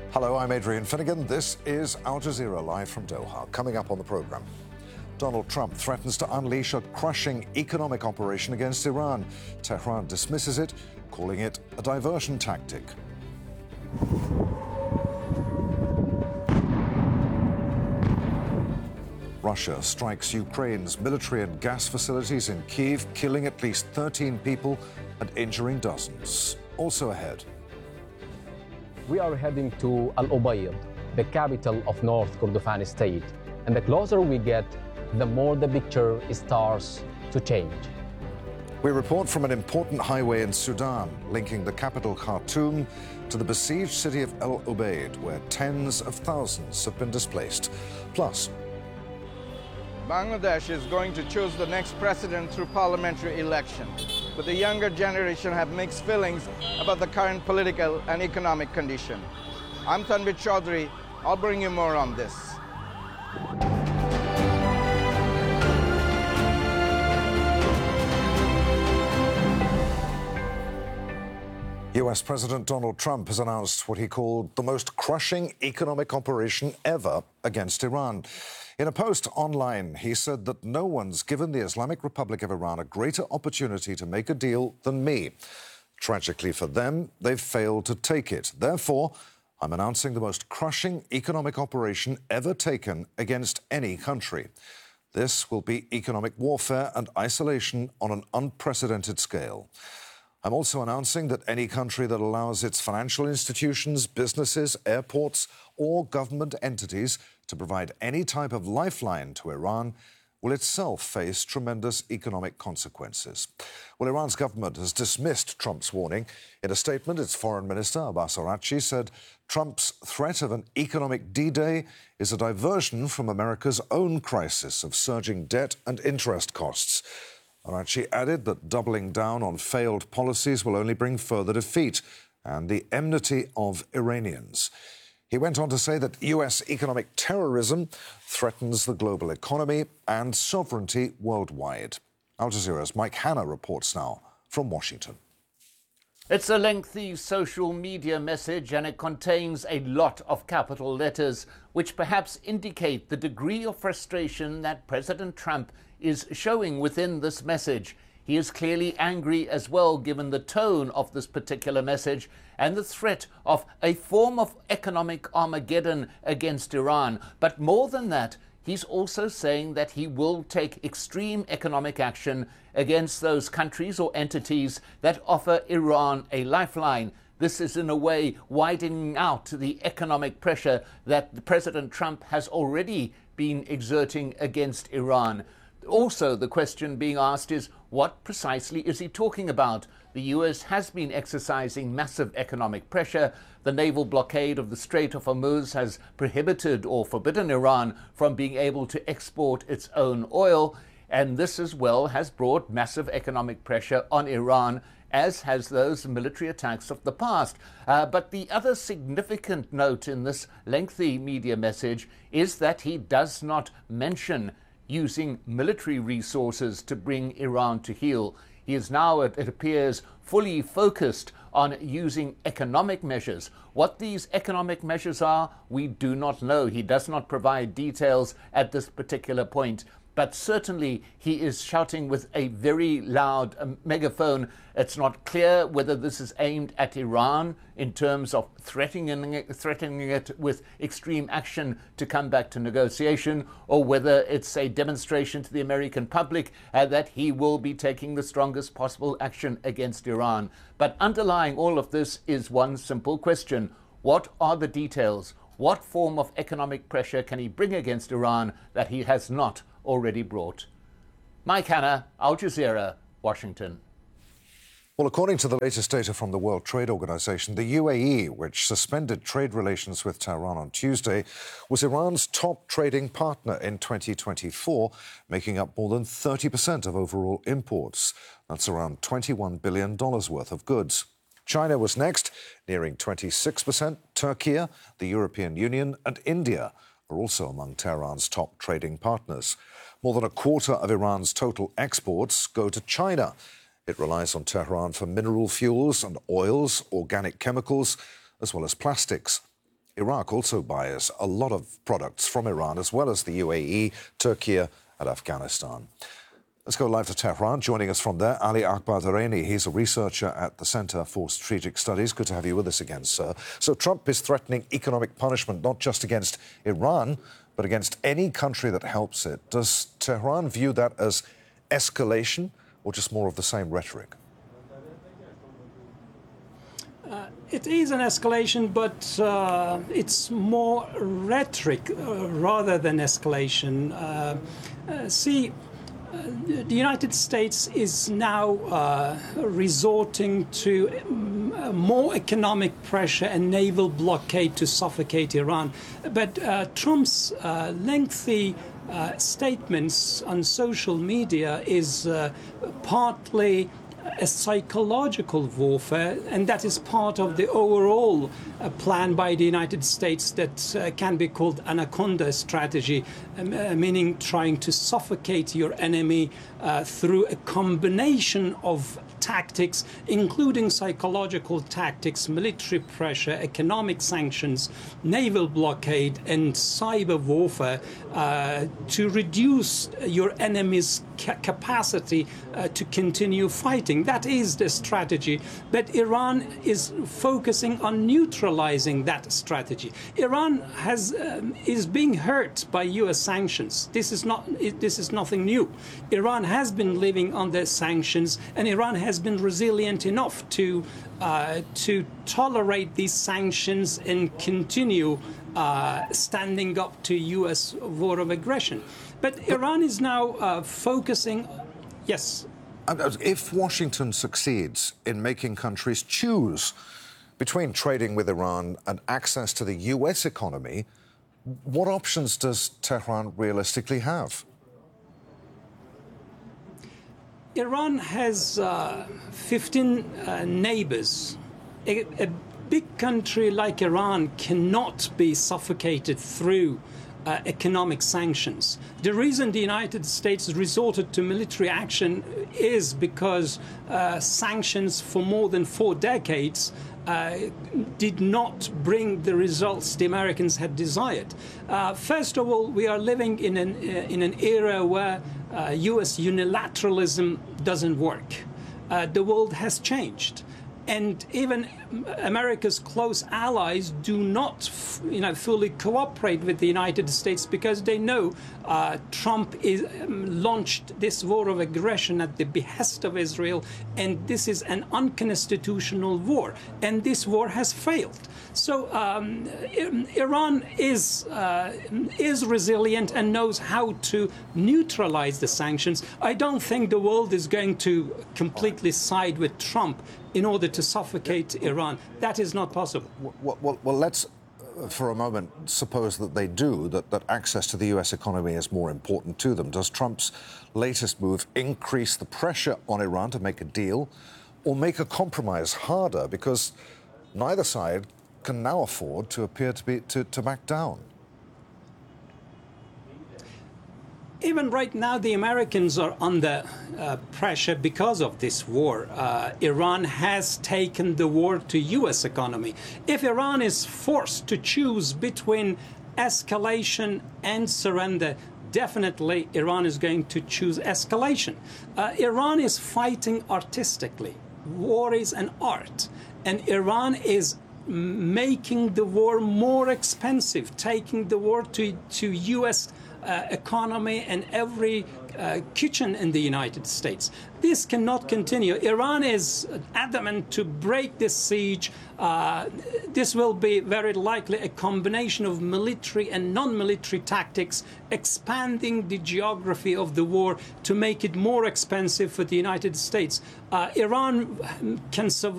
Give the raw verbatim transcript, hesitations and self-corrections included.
Hello, I'm Adrian Finnegan. This is Al Jazeera live from Doha. Coming up on the program, Donald Trump threatens to unleash a crushing economic operation against Iran. Tehran dismisses it, calling it a diversion tactic. Russia strikes Ukraine's military and gas facilities in Kyiv, killing at least thirteen people and injuring dozens. Also ahead. We are heading to Al Ubaid, the capital of North Kordofan state. And the closer we get, the more the picture starts to change. We report from an important highway in Sudan, linking the capital Khartoum to the besieged city of Al Ubaid, where tens of thousands have been displaced. Plus, Bangladesh is going to choose the next president through parliamentary election, but the younger generation have mixed feelings about the current political and economic condition. I'm Tanvir Chaudhary. I'll bring you more on this. U S President Donald Trump has announced what he called the most crushing economic operation ever against Iran. In a post online, he said that no one's given the Islamic Republic of Iran a greater opportunity to make a deal than me. Tragically for them, they've failed to take it. Therefore, I'm announcing the most crushing economic operation ever taken against any country. This will be economic warfare and isolation on an unprecedented scale. I'm also announcing that any country that allows its financial institutions, businesses, airports, or government entities to provide any type of lifeline to Iran will itself face tremendous economic consequences. Well, Iran's government has dismissed Trump's warning. In a statement, its foreign minister, Abbas Araghchi, said Trump's threat of an economic D-Day is a diversion from America's own crisis of surging debt and interest costs. Araghchi added that doubling down on failed policies will only bring further defeat and the enmity of Iranians. He went on to say that U S economic terrorism threatens the global economy and sovereignty worldwide. Al Jazeera's Mike Hanna reports now from Washington. It's a lengthy social media message and it contains a lot of capital letters, which perhaps indicate the degree of frustration that President Trump is showing within this message. He is clearly angry as well, given the tone of this particular message and the threat of a form of economic Armageddon against Iran. But more than that, he's also saying that he will take extreme economic action against those countries or entities that offer Iran a lifeline. This is, in a way, widening out the economic pressure that President Trump has already been exerting against Iran. Also, the question being asked is, what precisely is he talking about? The U S has been exercising massive economic pressure. The naval blockade of the Strait of Hormuz has prohibited or forbidden Iran from being able to export its own oil. And this as well has brought massive economic pressure on Iran, as has those military attacks of the past. Uh, but the other significant note in this lengthy media message is that he does not mention using military resources to bring Iran to heel. He is now, it, it appears, fully focused on using economic measures. What these economic measures are, we do not know. He does not provide details at this particular point. But certainly he is shouting with a very loud um, megaphone. It's not clear whether this is aimed at Iran in terms of threatening it, threatening it with extreme action to come back to negotiation, or whether it's a demonstration to the American public uh, that he will be taking the strongest possible action against Iran. But underlying all of this is one simple question. What are the details? What form of economic pressure can he bring against Iran that he has not already brought? Mike Hanna, Al Jazeera, Washington. Well, according to the latest data from the World Trade Organization, the U A E, which suspended trade relations with Tehran on Tuesday, was Iran's top trading partner in twenty twenty-four, making up more than thirty percent of overall imports. That's around twenty-one billion dollars worth of goods. China was next, nearing twenty-six percent. Turkey, the European Union, and India are also among Tehran's top trading partners. More than a quarter of Iran's total exports go to China. It relies on Tehran for mineral fuels and oils, organic chemicals, as well as plastics. Iraq also buys a lot of products from Iran, as well as the U A E, Turkey and Afghanistan. Let's go live to Tehran. Joining us from there, Ali Akbar Dareni. He's a researcher at the Center for Strategic Studies. Good to have you with us again, sir. So Trump is threatening economic punishment, not just against Iran, but against any country that helps it. Does Tehran view that as escalation or just more of the same rhetoric? Uh, it is an escalation, but uh, it's more rhetoric uh, rather than escalation. Uh, uh, see, uh, the United States is now uh, resorting to um, more economic pressure and naval blockade to suffocate Iran. But uh, Trump's uh, lengthy uh, statements on social media is uh, partly a psychological warfare, and that is part of the overall uh, plan by the United States that uh, can be called Anaconda strategy, um, uh, meaning trying to suffocate your enemy uh, through a combination of tactics, including psychological tactics, military pressure, economic sanctions, naval blockade, and cyber warfare uh, to reduce your enemy's ca- capacity uh, to continue fighting. That is the strategy. But Iran is focusing on neutralizing that strategy. Iran has um, is being hurt by U S sanctions. This is not. This is nothing new. Iran has been living under sanctions, and Iran has been resilient enough to uh, to tolerate these sanctions and continue uh, standing up to U S war of aggression. But Iran is now uh, focusing. Yes. If Washington succeeds in making countries choose between trading with Iran and access to the U S economy, what options does Tehran realistically have? Iran has uh, fifteen uh, neighbors. A, a big country like Iran cannot be suffocated through Uh, economic sanctions. The reason the United States resorted to military action is because uh, sanctions for more than four decades uh, did not bring the results the Americans had desired. Uh, first of all, we are living in an, uh, in an era where uh, U S unilateralism doesn't work. Uh, the world has changed. And even America's close allies do not, you know, fully cooperate with the United States because they know uh, Trump is, um, launched this war of aggression at the behest of Israel, and this is an unconstitutional war, and this war has failed. So um, Iran is uh, is resilient and knows how to neutralize the sanctions. I don't think the world is going to completely side with Trump in order to suffocate Iran. That is not possible. Well, well, well let's, uh, for a moment, suppose that they do, that, that access to the U S economy is more important to them. Does Trump's latest move increase the pressure on Iran to make a deal or make a compromise harder? Because neither side can now afford to appear to be to, to back down. Even right now, the Americans are under uh, pressure because of this war. Uh, Iran has taken the war to U S economy. If Iran is forced to choose between escalation and surrender, definitely Iran is going to choose escalation. Uh, Iran is fighting artistically. War is an art. And Iran is making the war more expensive, taking the war to, to U S Uh, economy and every uh, kitchen in the United States. This cannot continue. Iran is adamant to break this siege. Uh, this will be very likely a combination of military and non-military tactics, expanding the geography of the war to make it more expensive for the United States. Uh, Iran can survive